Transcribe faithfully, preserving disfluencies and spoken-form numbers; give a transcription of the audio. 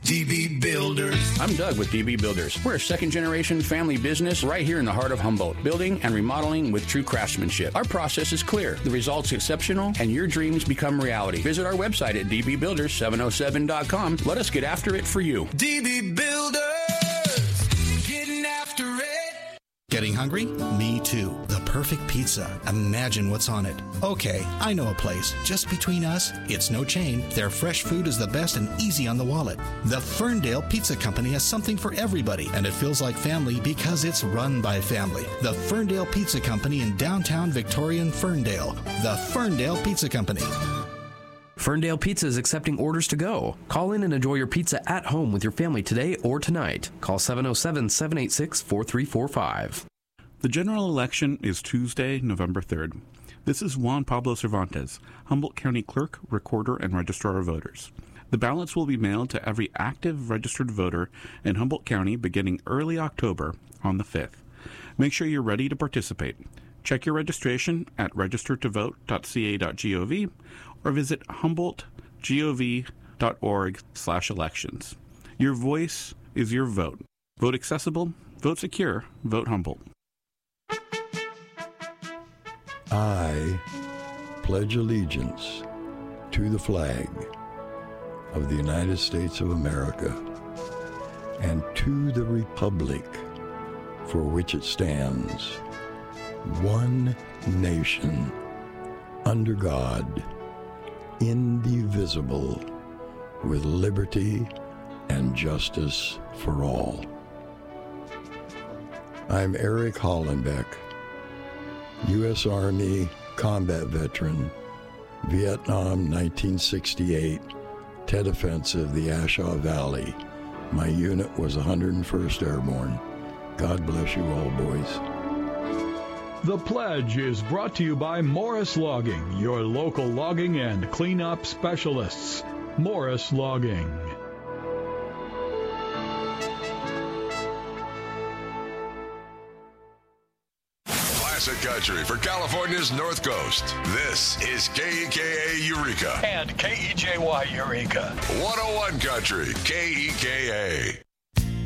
D B Builders. I'm Doug with D B Builders. We're a second-generation family business right here in the heart of Humboldt, building and remodeling with true craftsmanship. Our process is clear, the results exceptional, and your dreams become reality. Visit our website at d b builders seven oh seven dot com. Let us get after it for you. D B Builders. Getting after it. Getting hungry? Me too. The perfect pizza. Imagine what's on it. Okay, I know a place. Just between us, it's no chain. Their fresh food is the best and easy on the wallet. The Ferndale Pizza Company has something for everybody, and it feels like family because it's run by family. The Ferndale Pizza Company in downtown Victorian Ferndale. The Ferndale Pizza Company. Ferndale Pizza is accepting orders to go. Call in and enjoy your pizza at home with your family today or tonight. Call seven oh seven, seven eight six, four three four five. The general election is Tuesday, November third. This is Juan Pablo Cervantes, Humboldt County Clerk, Recorder, and Registrar of Voters. The ballots will be mailed to every active registered voter in Humboldt County beginning early October on the fifth. Make sure you're ready to participate. Check your registration at register to vote dot c a dot gov or visit humboldt gov dot org slash elections. Your voice is your vote. Vote accessible, vote secure, vote Humboldt. I pledge allegiance to the flag of the United States of America and to the republic for which it stands, one nation, under God, indivisible, with liberty and justice for all. I'm Eric Hollenbeck, U S Army combat veteran, Vietnam nineteen sixty-eight, Tet Offensive, the Ashaw Valley. My unit was one hundred first Airborne. God bless you all, boys. The Pledge is brought to you by Morris Logging, your local logging and cleanup specialists. Morris Logging. Classic country for California's North Coast. This is K E K A Eureka. And K E J Y Eureka. one oh one Country, K E K A.